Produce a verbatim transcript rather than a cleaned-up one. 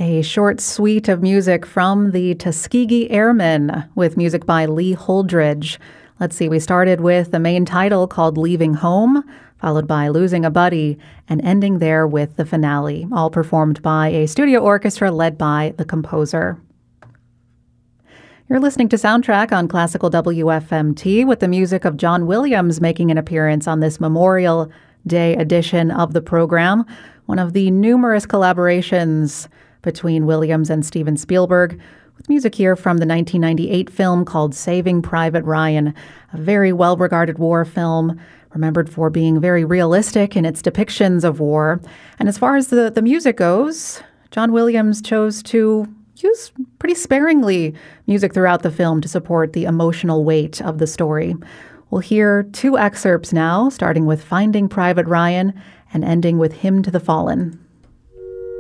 A short suite of music from the Tuskegee Airmen with music by Lee Holdridge. Let's see, we started with the main title called Leaving Home, followed by Losing a Buddy, and ending there with the finale, all performed by a studio orchestra led by the composer. You're listening to Soundtrack on Classical W F M T with the music of John Williams making an appearance on this Memorial Day edition of the program, one of the numerous collaborations between Williams and Steven Spielberg, with music here from the nineteen ninety-eight film called Saving Private Ryan, a very well-regarded war film, remembered for being very realistic in its depictions of war. And as far as the, the music goes, John Williams chose to use pretty sparingly music throughout the film to support the emotional weight of the story. We'll hear two excerpts now, starting with Finding Private Ryan and ending with Hymn to the Fallen.